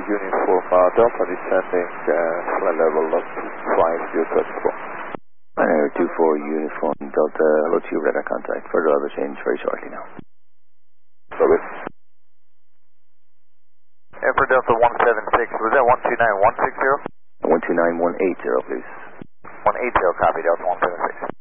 Uniform Delta descending flight level up to 5034. Air 24 Uniform Delta, hello to you, radar contact. Further level change very shortly now. Sorry. Air for Delta 176, was that 129160? 129180, please. 180, copy, Delta 176.